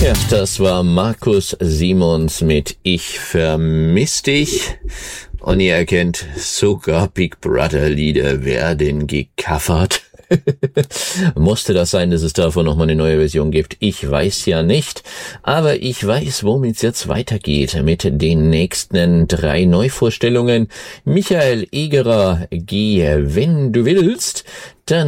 Ja, das war Markus Simons mit Ich vermiss dich. Und ihr erkennt, sogar Big Brother Lieder werden gecovert. Musste das sein, dass es davon nochmal eine neue Version gibt? Ich weiß ja nicht, aber ich weiß, womit es jetzt weitergeht mit den nächsten 3 Neuvorstellungen. Michael Egerer, geh, wenn du willst. Dann